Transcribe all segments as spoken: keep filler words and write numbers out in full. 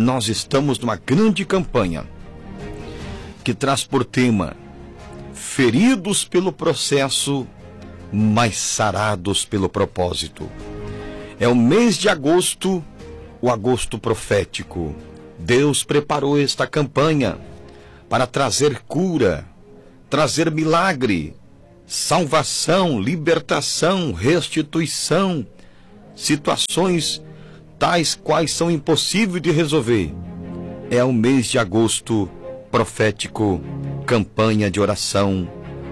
nós estamos numa grande campanha que traz por tema feridos pelo processo, mas sarados pelo propósito. É o mês de agosto, o agosto profético. Deus preparou esta campanha para trazer cura, trazer milagre, salvação, libertação, restituição, situações tais quais são impossíveis de resolver. É o mês de agosto profético, campanha de oração.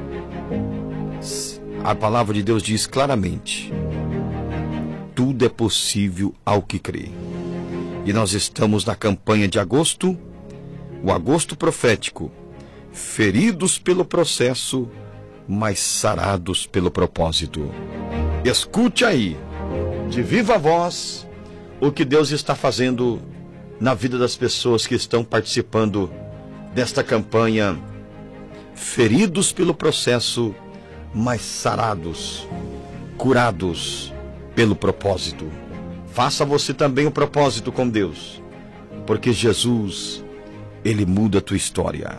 A palavra de Deus diz claramente: tudo é possível ao que crê. E nós estamos na campanha de agosto, o agosto profético, feridos pelo processo, mas sarados pelo propósito. Escute aí, de viva voz, o que Deus está fazendo na vida das pessoas que estão participando desta campanha, feridos pelo processo, mas sarados, curados pelo propósito. Faça você também o propósito com Deus, porque Jesus, Ele muda a tua história.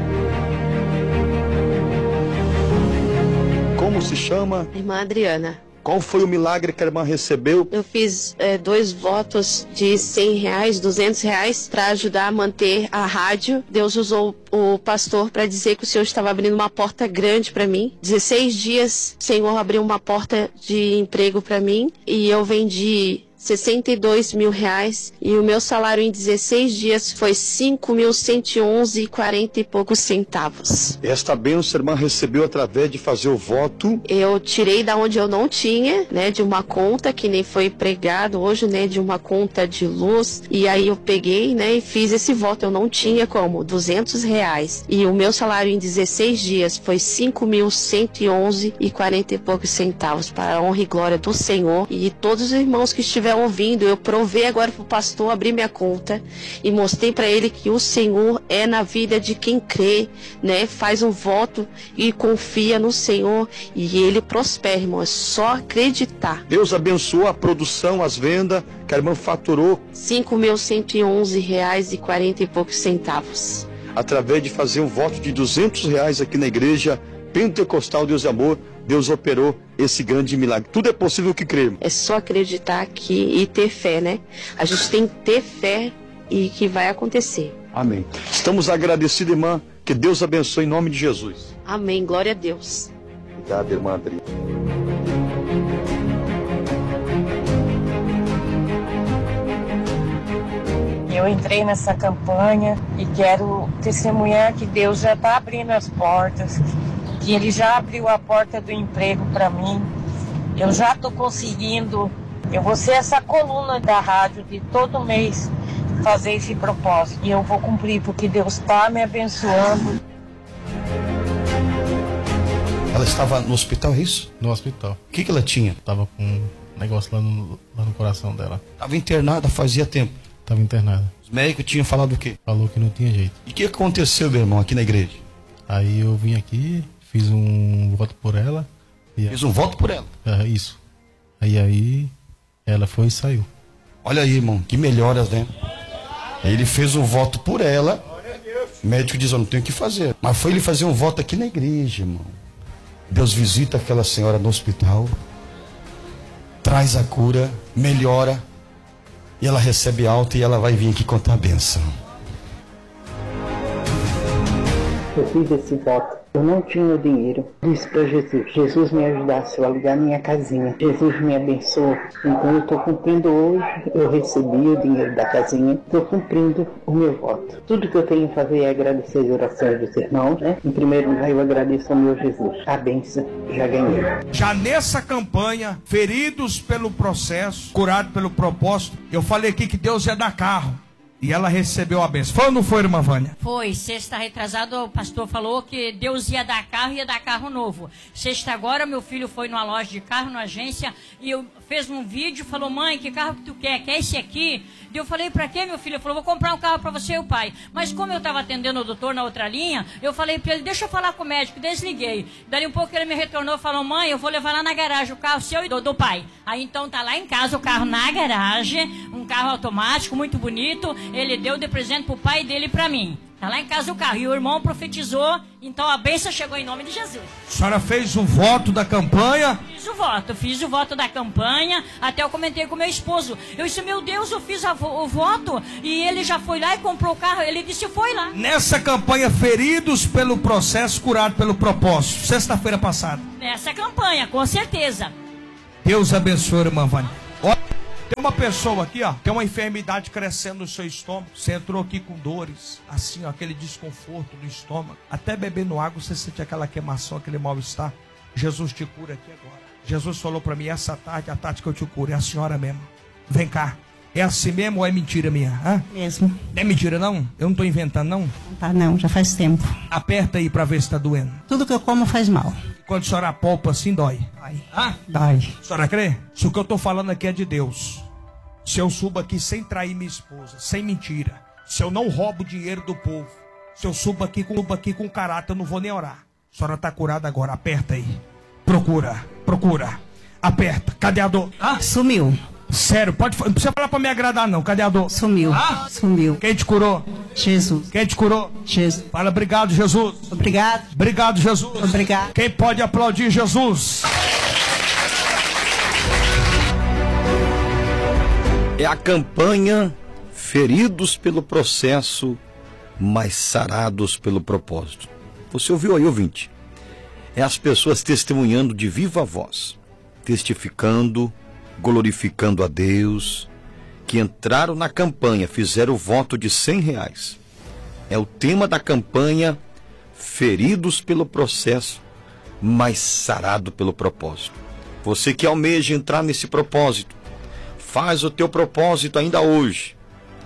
Como se chama? Irmã Adriana. Qual foi o milagre que a irmã recebeu? Eu fiz é, dois votos de cem reais, duzentos reais, para ajudar a manter a rádio. Deus usou o pastor para dizer que o Senhor estava abrindo uma porta grande para mim. dezesseis dias, o Senhor abriu uma porta de emprego para mim e eu vendi sessenta e dois mil reais e o meu salário em dezesseis dias foi cinco mil cento e onze e quarenta e poucos centavos. Esta bênção a irmã recebeu através de fazer o voto. Eu tirei da onde eu não tinha, né, de uma conta que nem foi pregado hoje, né, de uma conta de luz, e aí eu peguei, né, e fiz esse voto. Eu não tinha como, duzentos reais, e o meu salário em dezesseis dias foi cinco mil cento e onze e quarenta e poucos centavos, para a honra e glória do Senhor. E todos os irmãos que estiveram ouvindo, eu provei agora para o pastor abrir minha conta e mostrei para ele que o Senhor é na vida de quem crê, né? Faz um voto e confia no Senhor e ele prospera, irmão. É só acreditar. Deus abençoou a produção, as vendas, que a irmã faturou cinco mil cento e onze reais e quarenta e poucos centavos. Através de fazer um voto de duzentos reais aqui na igreja Pentecostal Deus e Amor, Deus operou esse grande milagre. Tudo é possível que crê. É só acreditar aqui e ter fé, né? A gente tem que ter fé e que vai acontecer. Amém. Estamos agradecidos, irmã. Que Deus abençoe em nome de Jesus. Amém. Glória a Deus. Obrigado, irmã Adri. Eu entrei nessa campanha e quero testemunhar que Deus já está abrindo as portas, que Ele já abriu a porta do emprego para mim. Eu já estou conseguindo, eu vou ser essa coluna da rádio de todo mês fazer esse propósito. E eu vou cumprir porque Deus está me abençoando. Ela estava no hospital, é isso? No hospital. O que, que ela tinha? Tava com um negócio lá no, lá no coração dela. Estava internada fazia tempo. Tava internada. Os médicos tinham falado o quê? Falou que não tinha jeito. E o que aconteceu, meu irmão, aqui na igreja? Aí eu vim aqui, fiz um voto por ela. E Fiz um voto por ela? É, isso. Aí aí ela foi e saiu. Olha aí, irmão, que melhoras, né? Ele fez um voto por ela. O médico diz, eu não tenho o que fazer. Mas foi ele fazer um voto aqui na igreja, irmão. Deus visita aquela senhora no hospital, traz a cura, melhora, e ela recebe alta e ela vai vir aqui contar a bênção. Eu fiz esse voto. Eu não tinha dinheiro. Disse para Jesus, Jesus me ajudasse a alugar minha casinha. Jesus me abençoou. Então eu estou cumprindo hoje. Eu recebi o dinheiro da casinha. Estou cumprindo o meu voto. Tudo que eu tenho a fazer é agradecer as orações dos irmãos, né? Em primeiro lugar eu agradeço ao meu Jesus. A bênção já ganhei. Já nessa campanha, feridos pelo processo, curados pelo propósito, eu falei aqui que Deus ia dar carro. E ela recebeu a bênção. Foi ou não foi, irmã Vânia? Foi. Sexta retrasada, o pastor falou que Deus ia dar carro e ia dar carro novo. Sexta agora, meu filho foi numa loja de carro, numa agência, e eu fez um vídeo, falou, mãe, que carro que tu quer? Quer esse aqui? Eu falei, pra quê, meu filho? Ele falou, vou comprar um carro pra você e o pai. Mas como eu tava atendendo o doutor na outra linha, eu falei pra ele, deixa eu falar com o médico, desliguei. Dali um pouco ele me retornou e falou, mãe, eu vou levar lá na garagem o carro seu e do, do pai. Aí então tá lá em casa o carro na garagem, um carro automático, muito bonito. Ele deu de presente pro pai dele e pra mim. Tá lá em casa o carro. E o irmão profetizou, então a bênção chegou em nome de Jesus. A senhora fez o voto da campanha? Fiz o voto, fiz o voto da campanha. Até eu comentei com meu esposo. Eu disse, meu Deus, eu fiz a, o voto e ele já foi lá e comprou o carro. Ele disse, foi lá. Nessa campanha, feridos pelo processo, curados pelo propósito. Sexta-feira passada. Nessa campanha, com certeza. Deus abençoe, irmã Vânia. Olha, tem uma pessoa aqui, ó, tem uma enfermidade crescendo no seu estômago. Você entrou aqui com dores, assim, ó, aquele desconforto no estômago. Até bebendo água, você sente aquela queimação, aquele mal-estar. Jesus te cura aqui agora. Jesus falou pra mim, essa tarde, a tarde que eu te curo, é a senhora mesmo. Vem cá. É assim mesmo ou é mentira minha? Hã? Mesmo. Não é mentira, não? Eu não tô inventando, não? Não tá, não. Já faz tempo. Aperta aí pra ver se tá doendo. Tudo que eu como faz mal. Quando a senhora apalpa assim, dói. Dói. Hã? Dói. A senhora crê? Se o que eu tô falando aqui é de Deus. Se eu subo aqui sem trair minha esposa, sem mentira. Se eu não roubo dinheiro do povo. Se eu subo aqui com, subo aqui com caráter, eu não vou nem orar. A senhora tá curada agora. Aperta aí. Procura. Procura. Aperta. Cadê a dor? Ah, sumiu. Sério, pode, não precisa falar pra me agradar não, cadê a dor? Sumiu, ah? sumiu. Quem te curou? Jesus. Quem te curou? Jesus. Fala, obrigado, Jesus. Obrigado. Obrigado, Jesus. Obrigado. Quem pode aplaudir Jesus? É a campanha feridos pelo processo, mas sarados pelo propósito. Você ouviu aí, ouvinte? É as pessoas testemunhando de viva voz, testificando, glorificando a Deus, que entraram na campanha, fizeram o voto de cem reais. É o tema da campanha, feridos pelo processo, mas sarado pelo propósito. Você que almeja entrar nesse propósito, faz o teu propósito ainda hoje.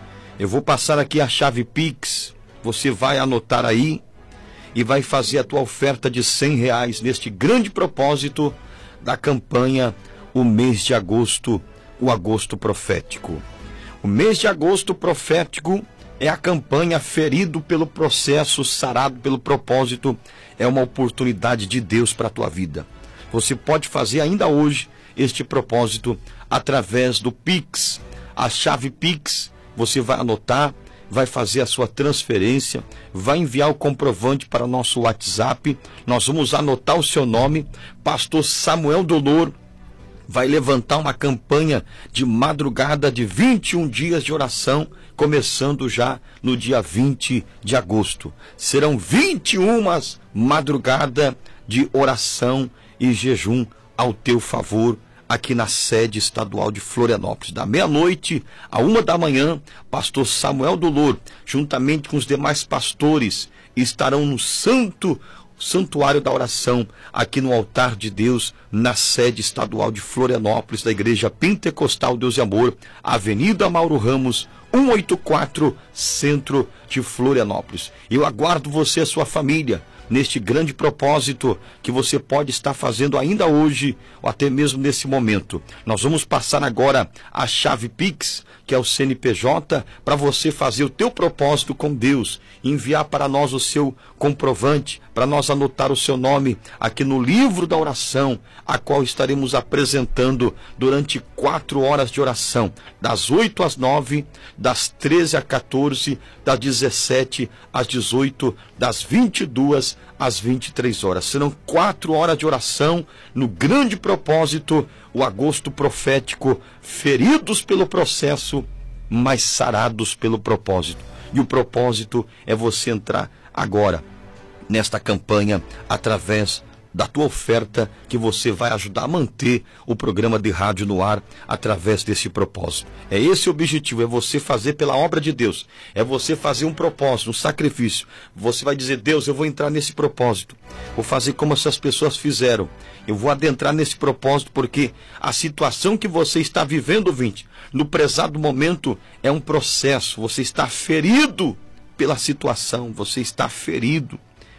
Eu vou passar aqui a chave Pix, você vai anotar aí e vai fazer a tua oferta de cem reais neste grande propósito da campanha o mês de agosto, o agosto profético. O mês de agosto profético é a campanha ferido pelo processo, sarado pelo propósito. É uma oportunidade de Deus para a tua vida. Você pode fazer ainda hoje este propósito através do Pix. A chave Pix, você vai anotar, vai fazer a sua transferência, vai enviar o comprovante para o nosso WhatsApp. Nós vamos anotar o seu nome, Pastor Samuel Dolor. Vai levantar uma campanha de madrugada de vinte e um dias de oração, começando já no dia vinte de agosto. Serão vinte e uma madrugadas de oração e jejum ao teu favor, aqui na sede estadual de Florianópolis. Da meia-noite a uma da manhã, pastor Samuel Dolor, juntamente com os demais pastores, estarão no santo santuário da oração, aqui no altar de Deus, na sede estadual de Florianópolis, da Igreja Pentecostal Deus e Amor, Avenida Mauro Ramos, cento e oitenta e quatro, centro de Florianópolis. Eu aguardo você e sua família neste grande propósito que você pode estar fazendo ainda hoje, ou até mesmo nesse momento. Nós vamos passar agora a chave Pix, que é o C N P J, para você fazer o teu propósito com Deus, enviar para nós o seu comprovante, para nós anotar o seu nome aqui no livro da oração, a qual estaremos apresentando durante quatro horas de oração, das oito às nove, das treze às quatorze, das dezessete às dezoito, das vinte e duas às vinte e três horas. Serão quatro horas de oração no grande propósito, o agosto profético, feridos pelo processo, mas sarados pelo propósito. E o propósito é você entrar agora nesta campanha através da tua oferta, que você vai ajudar a manter o programa de rádio no ar através desse propósito. É esse o objetivo, é você fazer pela obra de Deus, é você fazer um propósito, um sacrifício. Você vai dizer, Deus, eu vou entrar nesse propósito, vou fazer como essas pessoas fizeram, eu vou adentrar nesse propósito, porque a situação que você está vivendo, ouvinte, no prezado momento, é um processo. Você está ferido pela situação, você está ferido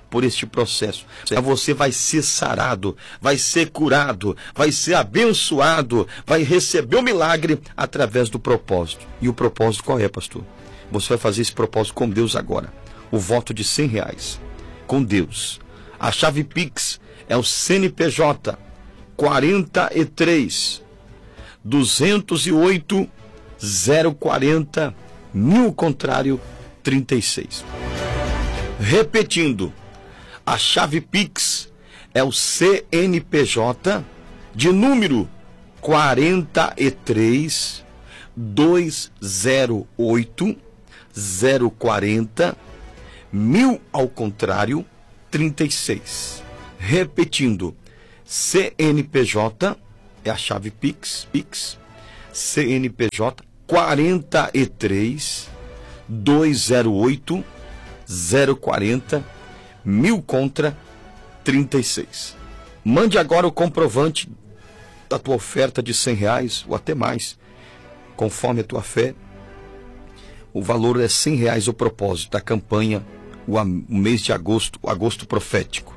por este processo. Você vai ser sarado, vai ser curado, vai ser abençoado, vai receber o milagre através do propósito. E o propósito qual é, pastor? Você vai fazer esse propósito com Deus agora. O voto de cem reais com Deus. A chave Pix é o C N P J quarenta e três, duzentos e oito, zero quarenta, mil contrário, trinta e seis. Repetindo, a chave Pix é o C N P J de número quarenta e três, duzentos e oito, zero quarenta, mil ao contrário, trinta e seis. Repetindo, C N P J é a chave Pix, Pix, C N P J quarenta e três, duzentos e oito, zero quarenta, mil contra trinta e seis. Mande agora o comprovante da tua oferta de cem reais ou até mais, conforme a tua fé. O valor é cem reais o propósito da campanha, o mês de agosto, o agosto profético.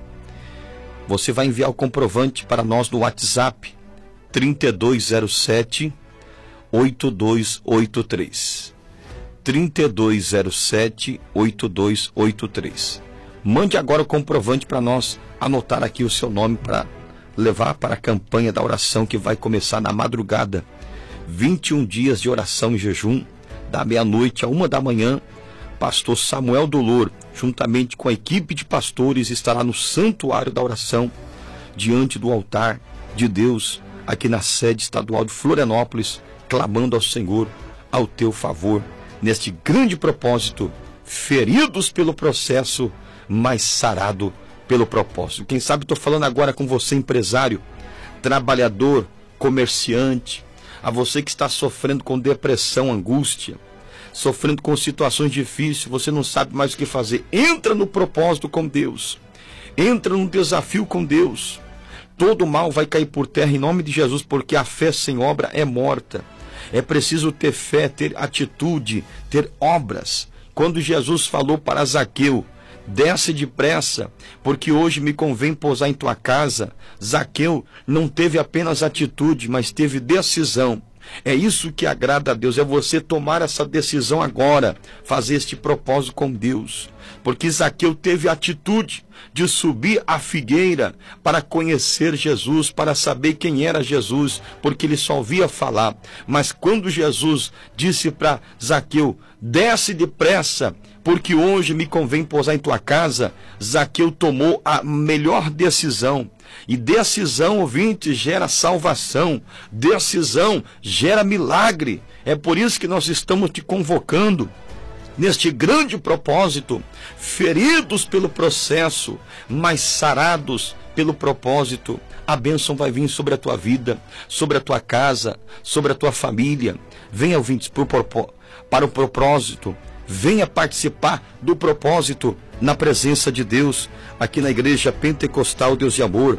Você vai enviar o comprovante para nós no WhatsApp trinta e dois zero sete, oito dois oito três. trinta e dois zero sete, oito dois oito três. Mande agora o comprovante para nós anotar aqui o seu nome para levar para a campanha da oração que vai começar na madrugada. vinte e um dias de oração e jejum, da meia-noite a uma da manhã. Pastor Samuel Dolor, juntamente com a equipe de pastores, estará no santuário da oração, diante do altar de Deus, aqui na sede estadual de Florianópolis, clamando ao Senhor, ao teu favor, neste grande propósito, feridos pelo processo, mas sarado pelo propósito. Quem sabe estou falando agora com você, empresário, trabalhador, comerciante, a você que está sofrendo com depressão, angústia, sofrendo com situações difíceis, você não sabe mais o que fazer. Entra no propósito com Deus, entra no desafio com Deus. Todo mal vai cair por terra em nome de Jesus, porque a fé sem obra é morta. É preciso ter fé, ter atitude, ter obras. Quando Jesus falou para Zaqueu, desce depressa, porque hoje me convém pousar em tua casa, Zaqueu não teve apenas atitude, mas teve decisão. É isso que agrada a Deus, é você tomar essa decisão agora, fazer este propósito com Deus. Porque Zaqueu teve a atitude de subir a figueira para conhecer Jesus, para saber quem era Jesus, porque ele só ouvia falar. Mas quando Jesus disse para Zaqueu, desce depressa, porque hoje me convém pousar em tua casa, Zaqueu tomou a melhor decisão. E decisão, ouvinte, gera salvação. Decisão gera milagre. É por isso que nós estamos te convocando neste grande propósito, feridos pelo processo, mas sarados pelo propósito. A bênção vai vir sobre a tua vida, sobre a tua casa, sobre a tua família. Venha, ouvintes, para o propósito. Venha participar do propósito na presença de Deus, aqui na Igreja Pentecostal Deus de Amor.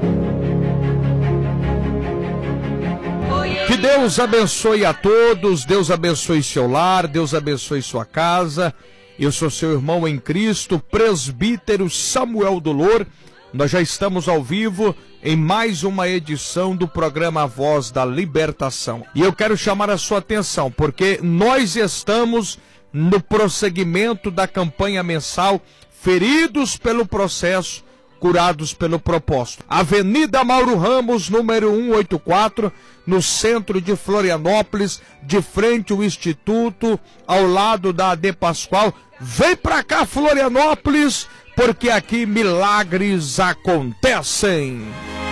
Que Deus abençoe a todos, Deus abençoe seu lar, Deus abençoe sua casa. Eu sou seu irmão em Cristo, presbítero Samuel Dolor. Nós já estamos ao vivo em mais uma edição do programa Voz da Libertação. E eu quero chamar a sua atenção, porque nós estamos no prosseguimento da campanha mensal Feridos pelo Processo, Curados pelo Propósito. Avenida Mauro Ramos, número cento e oitenta e quatro, no centro de Florianópolis, de frente ao Instituto, ao lado da A D Pascoal. Vem pra cá, Florianópolis, porque aqui milagres acontecem.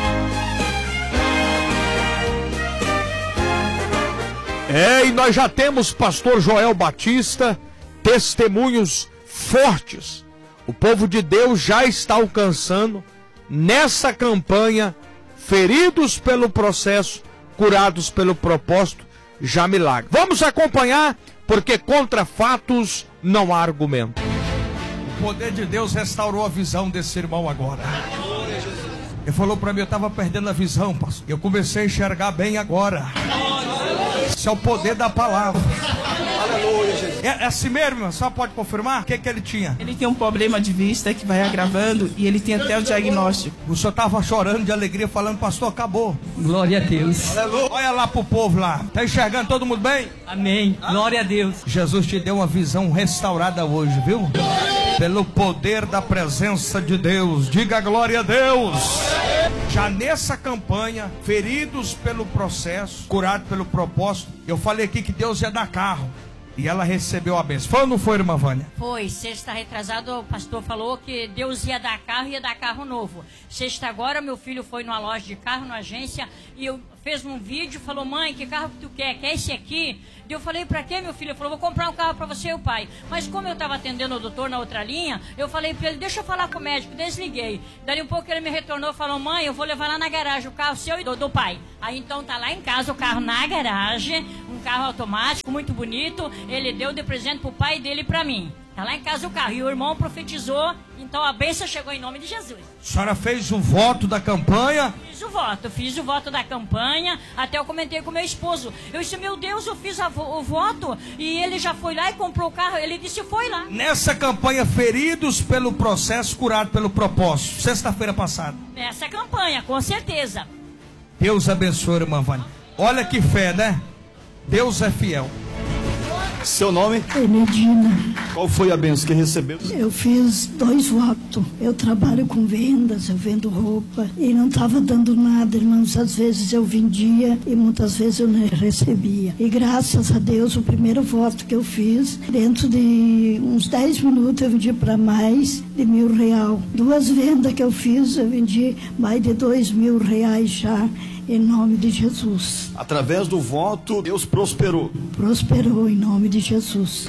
É, e nós já temos pastor Joel Batista, testemunhos fortes. O povo de Deus já está alcançando nessa campanha, feridos pelo processo, curados pelo propósito, já milagre. Vamos acompanhar, porque contra fatos não há argumento. O poder de Deus restaurou a visão desse irmão agora. Ele falou para mim, eu estava perdendo a visão, pastor. Eu comecei a enxergar bem agora. Esse é o poder da palavra. Aleluia, Jesus. É, é assim mesmo? Só pode confirmar? O que, que ele tinha? Ele tem um problema de vista que vai agravando e ele tem até o diagnóstico. O senhor estava chorando de alegria, falando, pastor, acabou. Glória a Deus. Aleluia. Olha lá pro povo lá. Tá enxergando todo mundo bem? Amém. Glória a Deus. Jesus te deu uma visão restaurada hoje, viu? Pelo poder da presença de Deus. Diga glória a Deus. Já nessa campanha, feridos pelo processo, curados pelo propósito, eu falei aqui que Deus ia dar carro. E ela recebeu a bênção. Foi ou não foi, irmã Vânia? Foi. Sexta retrasado, o pastor falou que Deus ia dar carro e ia dar carro novo. Sexta agora, meu filho foi numa loja de carro, numa agência, e eu fez um vídeo, falou, mãe, que carro que tu quer? Quer esse aqui? E eu falei, pra quê, meu filho? Ele falou, vou comprar um carro pra você e o pai. Mas como eu tava atendendo o doutor na outra linha, eu falei pra ele, deixa eu falar com o médico, desliguei. Daí um pouco ele me retornou, falou, mãe, eu vou levar lá na garagem o carro seu e do, do pai. Aí então tá lá em casa o carro na garagem, um carro automático, muito bonito, ele deu de presente pro pai dele e pra mim. Tá lá em casa o carro. E o irmão profetizou, então a bênção chegou em nome de Jesus. A senhora fez o voto da campanha? Fiz o voto, fiz o voto da campanha. Até eu comentei com meu esposo. Eu disse, meu Deus, eu fiz a, o voto e ele já foi lá e comprou o carro. Ele disse, foi lá. Nessa campanha, feridos pelo processo, curados pelo propósito. Sexta-feira passada. Nessa campanha, com certeza. Deus abençoe, irmã Vânia. Olha que fé, né? Deus é fiel. Seu nome? Benedina. Qual foi a bênção que recebeu? Eu fiz dois votos. Eu trabalho com vendas, eu vendo roupa e não estava dando nada, irmãos. Às vezes eu vendia e muitas vezes eu não recebia. E graças a Deus, o primeiro voto que eu fiz, dentro de uns dez minutos eu vendi para mais de mil real. Duas vendas que eu fiz, eu vendi mais de dois mil reais já. Em nome de Jesus. Através do voto, Deus prosperou. Prosperou em nome de Jesus.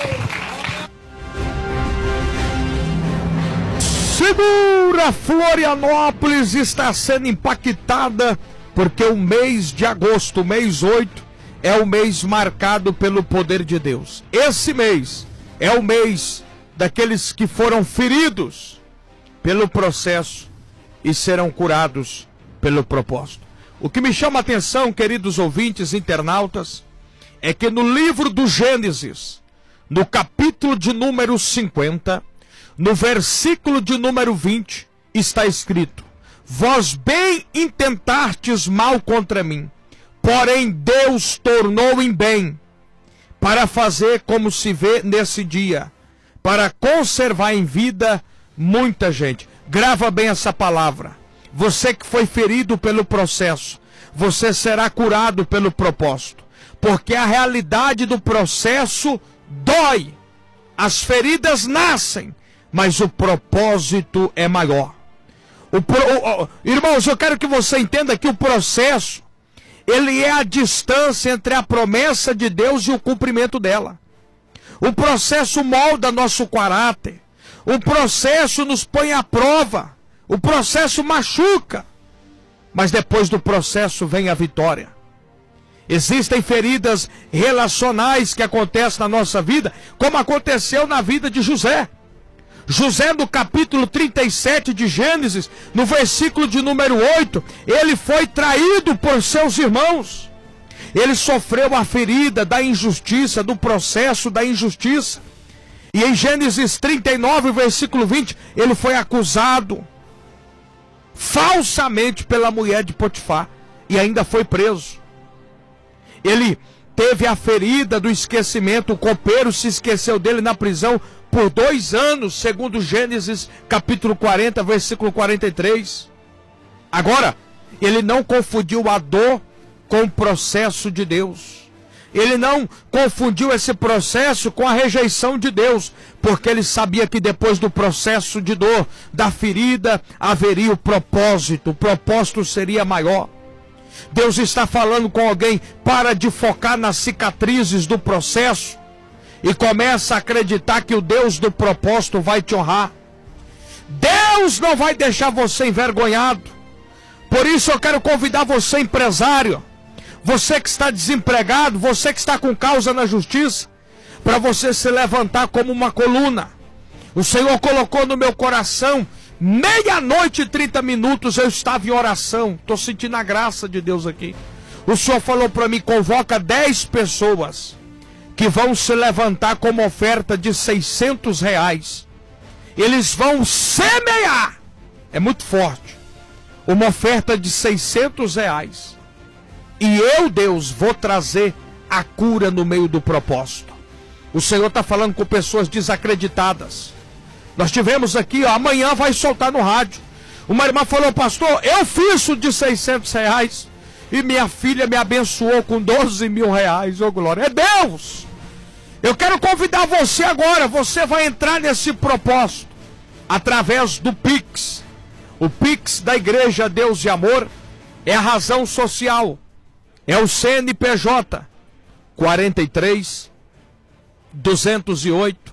Segura, Florianópolis está sendo impactada porque o mês de agosto, o mês oito, é o mês marcado pelo poder de Deus. Esse mês é o mês daqueles que foram feridos pelo processo e serão curados pelo propósito. O que me chama a atenção, queridos ouvintes, internautas, é que no livro do Gênesis, no capítulo de número cinquenta, no versículo de número vinte, está escrito: vós bem intentastes mal contra mim, porém Deus tornou em bem, para fazer como se vê nesse dia, para conservar em vida muita gente. Grava bem essa palavra. Você que foi ferido pelo processo, você será curado pelo propósito. Porque a realidade do processo dói. As feridas nascem, mas o propósito é maior. O pro, o, o, irmãos, eu quero que você entenda que o processo, ele é a distância entre a promessa de Deus e o cumprimento dela. O processo molda nosso caráter. O processo nos põe à prova. O processo machuca, mas depois do processo vem a vitória. Existem feridas relacionais que acontecem na nossa vida, como aconteceu na vida de José. José, no capítulo trinta e sete de Gênesis, no versículo de número oito, ele foi traído por seus irmãos. Ele sofreu a ferida da injustiça, do processo da injustiça. E em Gênesis trinta e nove, versículo vinte, ele foi acusado falsamente pela mulher de Potifar e ainda foi preso. Ele teve a ferida do esquecimento, o copeiro se esqueceu dele na prisão por dois anos, segundo Gênesis capítulo quarenta, versículo quarenta e três. Agora, ele não confundiu a dor com o processo de Deus. Ele não confundiu esse processo com a rejeição de Deus, porque ele sabia que depois do processo de dor, da ferida, haveria o propósito, o propósito seria maior. Deus está falando com alguém: para de focar nas cicatrizes do processo e começa a acreditar que o Deus do propósito vai te honrar. Deus não vai deixar você envergonhado. Por isso eu quero convidar você, empresário, você que está desempregado, você que está com causa na justiça, para você se levantar como uma coluna. O Senhor colocou no meu coração, meia-noite e trinta minutos eu estava em oração. Estou sentindo a graça de Deus aqui. O Senhor falou para mim: convoca dez pessoas que vão se levantar com uma oferta de seiscentos reais. Eles vão semear, é muito forte, uma oferta de seiscentos reais. E eu, Deus, vou trazer a cura no meio do propósito. O Senhor está falando com pessoas desacreditadas. Nós tivemos aqui, ó, amanhã vai soltar no rádio. Uma irmã falou: pastor, eu fiz o de seiscentos reais e minha filha me abençoou com doze mil reais. Ô, glória, é Deus! Eu quero convidar você agora, você vai entrar nesse propósito através do Pix. O Pix da Igreja Deus e Amor é a razão social, é o C N P J quarenta e três, duzentos e oito,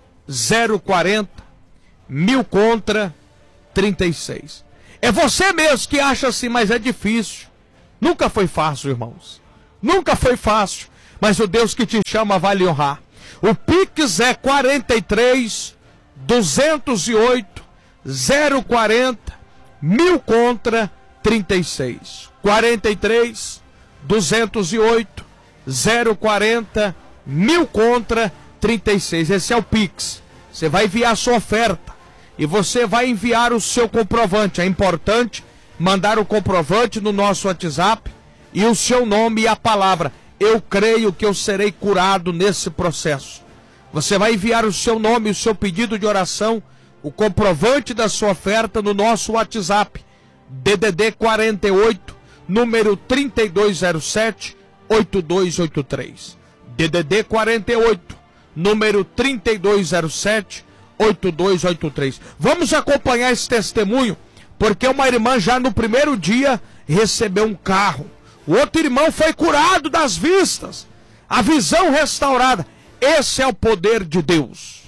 zero quarenta, mil contra trinta e seis. É você mesmo que acha assim, mas é difícil. Nunca foi fácil, irmãos. Nunca foi fácil. Mas o Deus que te chama vai lhe honrar. O Pix é quarenta e três, duzentos e oito, zero quarenta, mil contra trinta e seis. quarenta e três, duzentos e oito, zero quarenta, mil contra trinta e seis. Esse é o Pix. Você vai enviar a sua oferta e você vai enviar o seu comprovante. É importante mandar o comprovante no nosso WhatsApp e o seu nome e a palavra: eu creio que eu serei curado nesse processo. Você vai enviar o seu nome, o seu pedido de oração, o comprovante da sua oferta no nosso WhatsApp, D D D quarenta e oito, número trinta e dois zero sete, oito dois oito três. D D D quarenta e oito, número trinta e dois zero sete, oito dois oito três. Vamos acompanhar esse testemunho, porque uma irmã já no primeiro dia recebeu um carro. O outro irmão foi curado das vistas, a visão restaurada. Esse é o poder de Deus.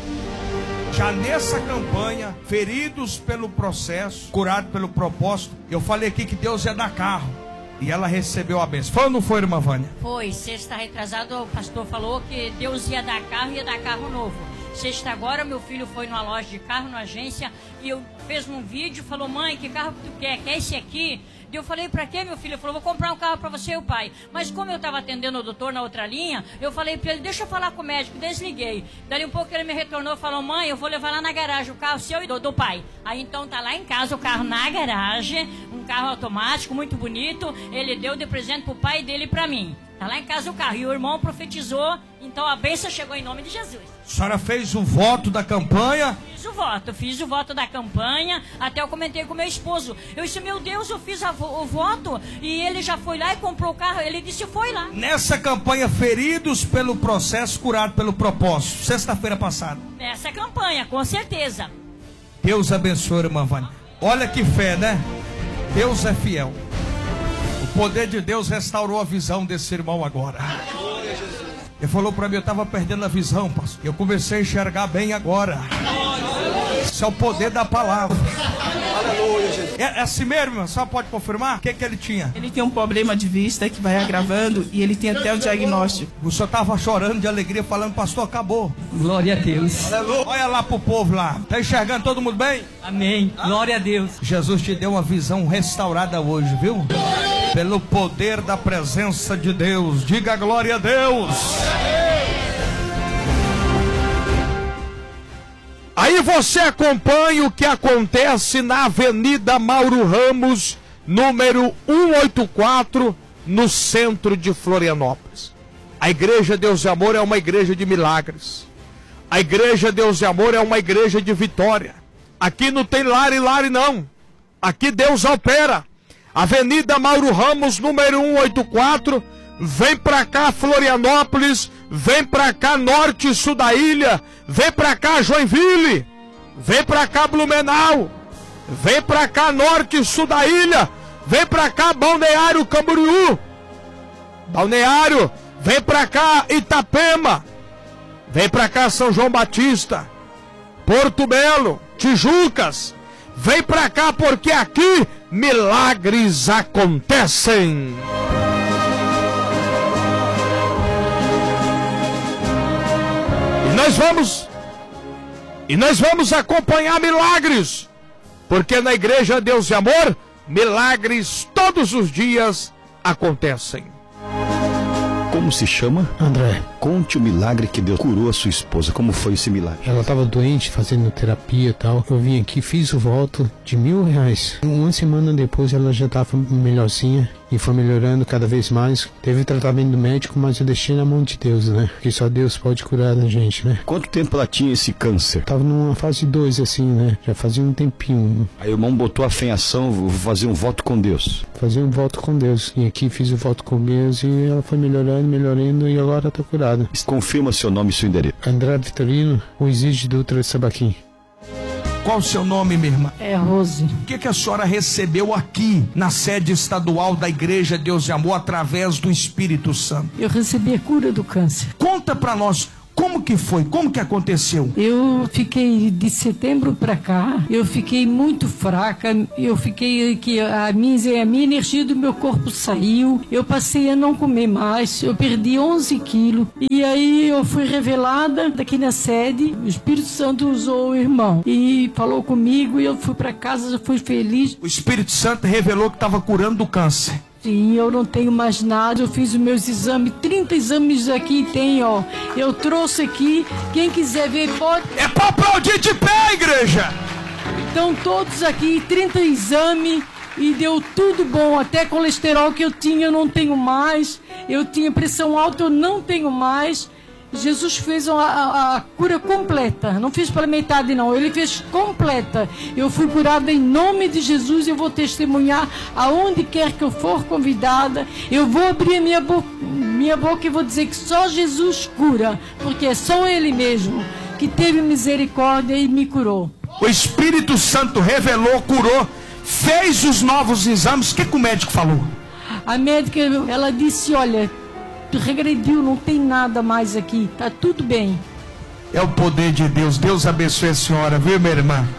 Já nessa campanha, feridos pelo processo, curados pelo propósito, eu falei aqui que Deus ia dar carro. E ela recebeu a bênção. Foi ou não foi, irmã Vânia? Foi, sexta retrasado o pastor falou que Deus ia dar carro, ia dar carro novo. Sexta agora, meu filho foi numa loja de carro, na agência, e eu fez um vídeo, falou: mãe, que carro que tu quer? Quer esse aqui? E eu falei: pra quê, meu filho? Ele falou: vou comprar um carro pra você e o pai. Mas como eu tava atendendo o doutor na outra linha, eu falei pra ele: deixa eu falar com o médico, desliguei. Dali um pouco ele me retornou e falou: mãe, eu vou levar lá na garagem o carro seu e do, do pai. Aí então tá lá em casa o carro na garagem, um carro automático, muito bonito. Ele deu de presente pro pai dele e pra mim. Tá lá em casa o carro. E o irmão profetizou, então a bênção chegou em nome de Jesus. A senhora fez o voto da campanha? Fiz o voto, fiz o voto da campanha. Até eu comentei com meu esposo. Eu disse: meu Deus, eu fiz a, o voto e ele já foi lá e comprou o carro. Ele disse: foi lá. Nessa campanha, feridos pelo processo, curados pelo propósito, sexta-feira passada. Nessa campanha, com certeza. Deus abençoe, irmã Vânia. Olha que fé, né? Deus é fiel. O poder de Deus restaurou a visão desse irmão agora. Ele falou para mim: eu estava perdendo a visão, pastor. Eu comecei a enxergar bem agora. Esse é o poder da palavra. Aleluia, Jesus. É, é assim mesmo, irmão? Só pode confirmar? O que, que ele tinha? Ele tem um problema de vista que vai agravando e ele tem até o diagnóstico. O senhor estava chorando de alegria, falando: pastor, acabou. Glória a Deus. Aleluia. Olha lá pro povo lá. Tá enxergando todo mundo bem? Amém. Glória a Deus. Jesus te deu uma visão restaurada hoje, viu? Pelo poder da presença de Deus. Diga glória a Deus. Aí você acompanha o que acontece na Avenida Mauro Ramos, número cento e oitenta e quatro, no centro de Florianópolis. A Igreja Deus e Amor é uma igreja de milagres. A Igreja Deus e Amor é uma igreja de vitória. Aqui não tem lare, lare não. Aqui Deus opera. Avenida Mauro Ramos, número cento e oitenta e quatro, vem pra cá Florianópolis, vem pra cá norte e sul da ilha, vem pra cá Joinville, vem pra cá Blumenau, vem pra cá norte e sul da ilha, vem pra cá Balneário Camboriú, Balneário, vem pra cá Itapema, vem pra cá São João Batista, Porto Belo, Tijucas, vem pra cá porque aqui milagres acontecem. E nós vamos, e nós vamos acompanhar milagres, porque na Igreja Deus e Amor, milagres todos os dias acontecem. Como se chama? André. Conte o milagre que Deus curou a sua esposa. Como foi esse milagre? Ela estava doente, fazendo terapia e tal. Eu vim aqui, fiz o voto de mil reais. Uma semana depois ela já estava melhorzinha e foi melhorando cada vez mais. Teve tratamento médico, mas eu deixei na mão de Deus, né? Porque só Deus pode curar a gente, né? Quanto tempo ela tinha esse câncer? Tava numa fase dois, assim, né? Já fazia um tempinho. Aí o irmão botou a fé em ação, vou fazer um voto com Deus. Fazer um voto com Deus. E aqui fiz o voto com Deus e ela foi melhorando, melhorando e agora tá curada. Confirma seu nome e seu endereço. André Vitorino, o Exídio Dutra Sabaquim. Qual o seu nome, minha irmã? É Rose. O que, que a senhora recebeu aqui na sede estadual da Igreja Deus de Amor através do Espírito Santo? Eu recebi a cura do câncer. Conta pra nós. Como que foi? Como que aconteceu? Eu fiquei de setembro para cá, eu fiquei muito fraca, eu fiquei que a minha, a minha energia do meu corpo saiu, eu passei a não comer mais, eu perdi onze quilos e aí eu fui revelada daqui na sede, o Espírito Santo usou o irmão e falou comigo e eu fui para casa, eu fui feliz. O Espírito Santo revelou que estava curando do câncer. Sim, eu não tenho mais nada, eu fiz os meus exames, trinta exames aqui tem, ó. Eu trouxe aqui, quem quiser ver pode... É pra aplaudir de pé, igreja! Então todos aqui, trinta exames e deu tudo bom, até colesterol que eu tinha eu não tenho mais, eu tinha pressão alta eu não tenho mais. Jesus fez a, a, a cura completa, não fiz pela metade não, ele fez completa. Eu fui curada em nome de Jesus, eu vou testemunhar aonde quer que eu for convidada, eu vou abrir a minha boca, minha boca e vou dizer que só Jesus cura, porque é só Ele mesmo que teve misericórdia e me curou. O Espírito Santo revelou, curou, fez os novos exames. O que, que o médico falou? A médica, ela disse, olha, regrediu, não tem nada mais aqui, tá tudo bem. É o poder de Deus. Deus abençoe a senhora, viu, minha irmã?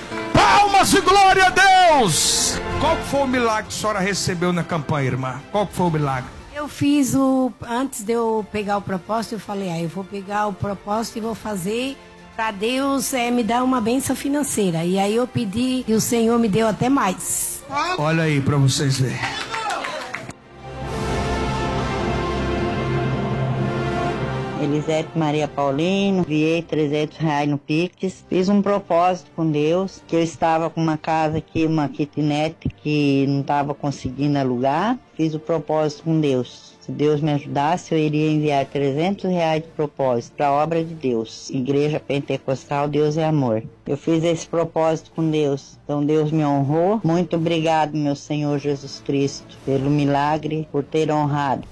Palmas e glória a Deus! Qual foi o milagre que a senhora recebeu na campanha, irmã? Qual foi o milagre? Eu fiz o... Antes de eu pegar o propósito, eu falei, ah, eu vou pegar o propósito e vou fazer para Deus é, me dar uma bênção financeira. E aí eu pedi e o Senhor me deu até mais. Olha aí para vocês verem. Elisete Maria Paulino, enviei trezentos reais no Pix, fiz um propósito com Deus, que eu estava com uma casa aqui, uma kitnet que não estava conseguindo alugar, fiz o propósito com Deus. Se Deus me ajudasse, eu iria enviar trezentos reais de propósito para a obra de Deus. Igreja Pentecostal, Deus é Amor. Eu fiz esse propósito com Deus, então Deus me honrou. Muito obrigado, meu Senhor Jesus Cristo, pelo milagre, por ter honrado.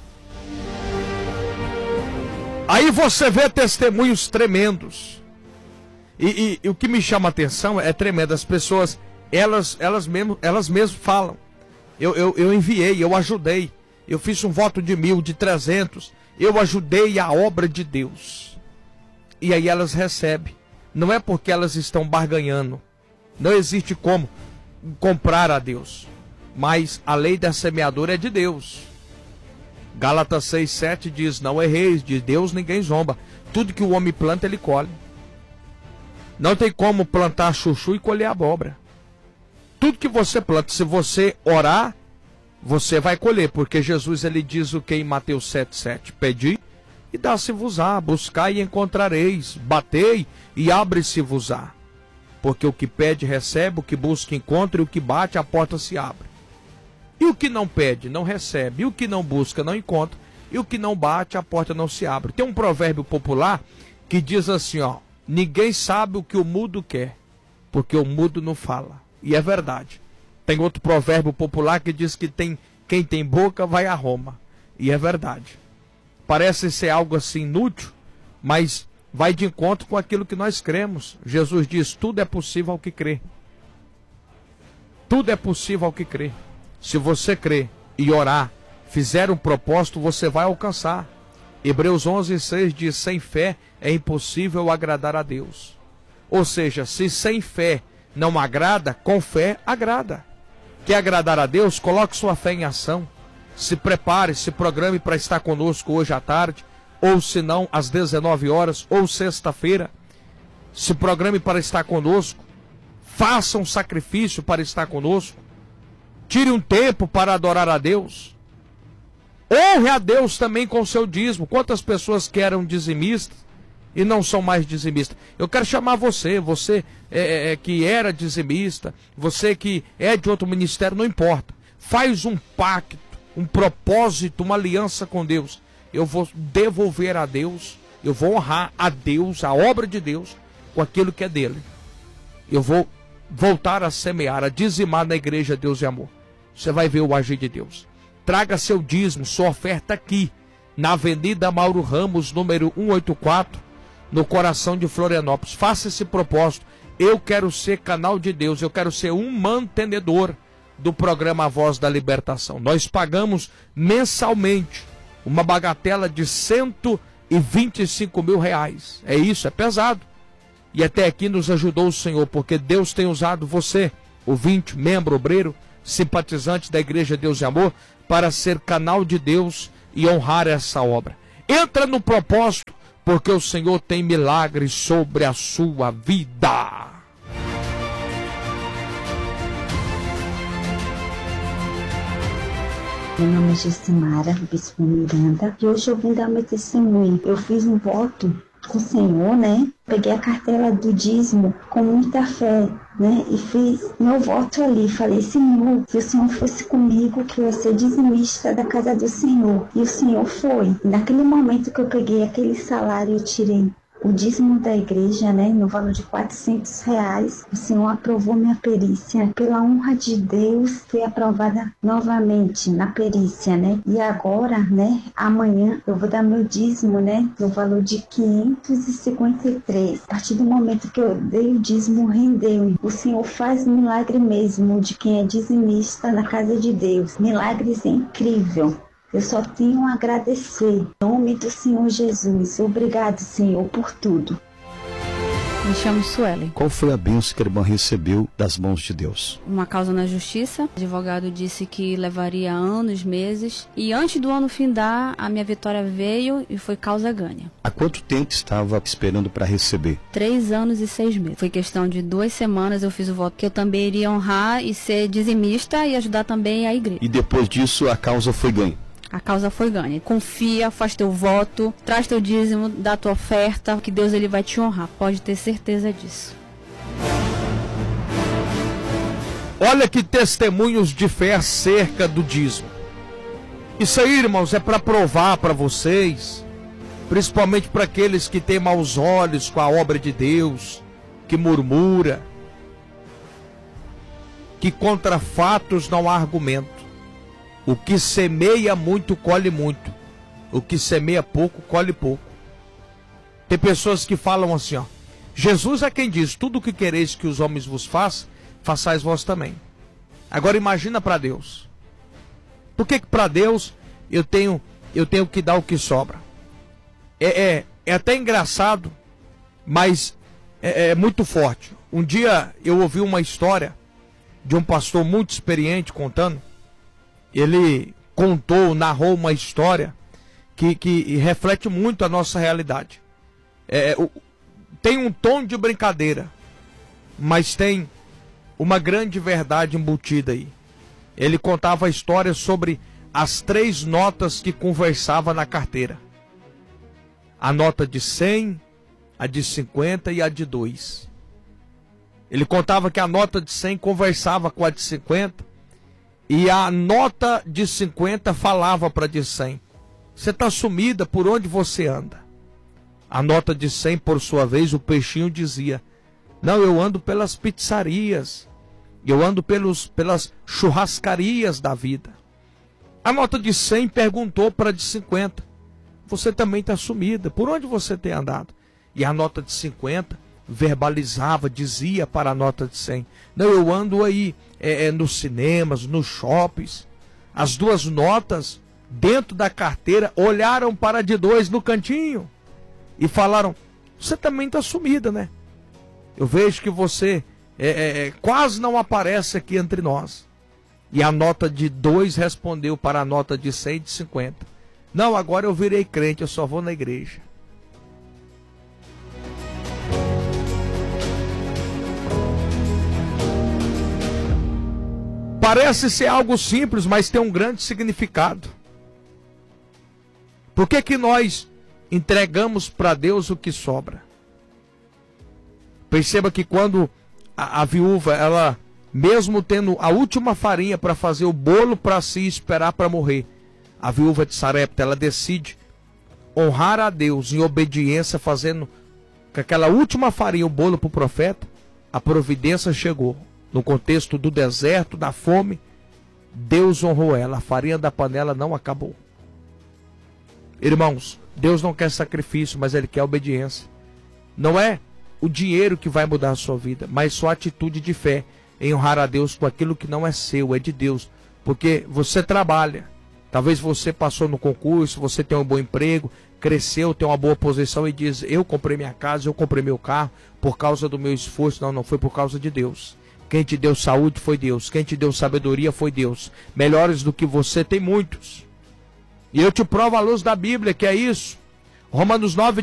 Aí você vê testemunhos tremendos. E, e, e o que me chama a atenção é tremendo. As pessoas, elas, elas, mesmo, elas mesmas falam. Eu, eu, eu enviei, eu ajudei. Eu fiz um voto de mil, de trezentos. Eu ajudei a obra de Deus. E aí elas recebem. Não é porque elas estão barganhando. Não existe como comprar a Deus. Mas a lei da semeadura é de Deus. Gálatas seis, sete diz, não erreis, de Deus ninguém zomba. Tudo que o homem planta, ele colhe. Não tem como plantar chuchu e colher abóbora. Tudo que você planta, se você orar, você vai colher. Porque Jesus, ele diz o que em Mateus sete, sete? Pedi e dá-se-vos-á, buscai e encontrareis, batei e abre-se-vos-á. Porque o que pede, recebe, o que busca, encontra, e o que bate, a porta se abre. E o que não pede, não recebe. E o que não busca, não encontra. E o que não bate, a porta não se abre. Tem um provérbio popular que diz assim, ó. Ninguém sabe o que o mudo quer, porque o mudo não fala. E é verdade. Tem outro provérbio popular que diz que tem, quem tem boca vai a Roma. E é verdade. Parece ser algo assim inútil, mas vai de encontro com aquilo que nós cremos. Jesus diz, tudo é possível ao que crê. Tudo é possível ao que crê. Se você crer e orar, fizer um propósito, você vai alcançar. Hebreus onze, seis diz, sem fé é impossível agradar a Deus. Ou seja, se sem fé não agrada, com fé agrada. Quer agradar a Deus? Coloque sua fé em ação. Se prepare, se programe para estar conosco hoje à tarde, ou se não, às dezenove horas, ou sexta-feira. Se programe para estar conosco. Faça um sacrifício para estar conosco. Tire um tempo para adorar a Deus. Honre a Deus também com o seu dízimo. Quantas pessoas que eram dizimistas e não são mais dizimistas? Eu quero chamar você, você é, é, que era dizimista, você que é de outro ministério, não importa. Faz um pacto, um propósito, uma aliança com Deus. Eu vou devolver a Deus, eu vou honrar a Deus, a obra de Deus, com aquilo que é dele. Eu vou voltar a semear, a dizimar na igreja Deus e Amor. Você vai ver o agir de Deus. Traga seu dízimo, sua oferta aqui, na Avenida Mauro Ramos, número cento e oitenta e quatro, no coração de Florianópolis. Faça esse propósito. Eu quero ser canal de Deus, eu quero ser um mantenedor do programa A Voz da Libertação. Nós pagamos mensalmente uma bagatela de cento e vinte e cinco mil reais. É isso, é pesado. E até aqui nos ajudou o Senhor, porque Deus tem usado você, ouvinte, membro, obreiro, simpatizante da Igreja Deus e Amor, para ser canal de Deus e honrar essa obra. Entra no propósito, porque o Senhor tem milagres sobre a sua vida. Meu nome é Gessimara, Bispo Miranda, e hoje eu vim dar meu testemunho. Eu fiz um voto com o Senhor, né? Peguei a cartela do dízimo com muita fé, né? E fiz meu voto ali. Falei, Senhor, se o Senhor fosse comigo, que eu ia ser dizimista da casa do Senhor. E o Senhor foi. E naquele momento que eu peguei aquele salário, eu tirei o dízimo da igreja, né, no valor de quatrocentos reais. O Senhor aprovou minha perícia. Pela honra de Deus, fui aprovada novamente na perícia, né? E agora, né, amanhã eu vou dar meu dízimo, né, no valor de quinhentos e cinquenta e três. A partir do momento que eu dei o dízimo, rendeu. O Senhor faz milagre mesmo de quem é dizimista na casa de Deus. Milagres incríveis. Eu só tenho a agradecer. Em nome do Senhor Jesus. Obrigado, Senhor, por tudo. Me chamo Suelen. Qual foi a bênção que a irmã recebeu das mãos de Deus? Uma causa na justiça. O advogado disse que levaria anos, meses. E antes do ano findar, a minha vitória veio e foi causa ganha. Há quanto tempo estava esperando para receber? Três anos e seis meses. Foi questão de duas semanas eu fiz o voto que eu também iria honrar e ser dizimista e ajudar também a igreja. E depois disso a causa foi ganha? A causa foi ganha. Confia, faz teu voto, traz teu dízimo, dá tua oferta, que Deus ele vai te honrar. Pode ter certeza disso. Olha que testemunhos de fé acerca do dízimo. Isso aí, irmãos, é para provar para vocês, principalmente para aqueles que têm maus olhos com a obra de Deus, que murmura, que contra fatos não há argumento. O que semeia muito, colhe muito. O que semeia pouco, colhe pouco. Tem pessoas que falam assim, ó. Jesus é quem diz, tudo o que quereis que os homens vos façam, façais vós também. Agora imagina para Deus. Por que que para Deus eu tenho, eu tenho que dar o que sobra? É, é, é até engraçado, mas é, é muito forte. Um dia eu ouvi uma história de um pastor muito experiente contando. Ele contou, narrou uma história que, que reflete muito a nossa realidade. É, o, tem um tom de brincadeira, mas tem uma grande verdade embutida aí. Ele contava a história sobre as três notas que conversava na carteira. A nota de cem, a de cinquenta e a de dois. Ele contava que a nota de cem conversava com a de cinquenta. E a nota de cinquenta falava para a de cem. Você está sumida, por onde você anda? A nota de cem, por sua vez, o peixinho dizia: não, eu ando pelas pizzarias. Eu ando pelos, pelas churrascarias da vida. A nota de cem perguntou para a de cinquenta: você também está sumida, por onde você tem andado? E a nota de cinquenta verbalizava, dizia para a nota de cem: não, eu ando aí é, é, nos cinemas, nos shoppings. As duas notas dentro da carteira olharam para a de dois no cantinho e falaram: você também está sumida, né? Eu vejo que você é, é, quase não aparece aqui entre nós. E a nota de dois respondeu para a nota de cem e de cinquenta: não, agora eu virei crente, eu só vou na igreja. Parece ser algo simples, mas tem um grande significado. Por que que nós entregamos para Deus o que sobra? Perceba que quando a, a viúva, ela, mesmo tendo a última farinha para fazer o bolo para si esperar para morrer, a viúva de Sarepta, ela decide honrar a Deus em obediência, fazendo com aquela última farinha o bolo para o profeta. A providência chegou. No contexto do deserto, da fome, Deus honrou ela. A farinha da panela não acabou. Irmãos, Deus não quer sacrifício, mas Ele quer obediência. Não é o dinheiro que vai mudar a sua vida, mas sua atitude de fé em honrar a Deus com aquilo que não é seu, é de Deus. Porque você trabalha, talvez você passou no concurso, você tem um bom emprego, cresceu, tem uma boa posição e diz: eu comprei minha casa, eu comprei meu carro por causa do meu esforço. Não, não foi por causa de Deus. Quem te deu saúde foi Deus, quem te deu sabedoria foi Deus. Melhores do que você tem muitos. E eu te provo à luz da Bíblia que é isso. Romanos nove